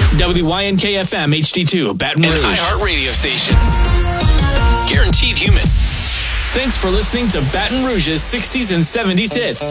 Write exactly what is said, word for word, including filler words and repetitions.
W Y N K F M H D two, Baton Rouge. An iHeart radio station. Guaranteed human. Thanks for listening to Baton Rouge's sixties and seventies hits.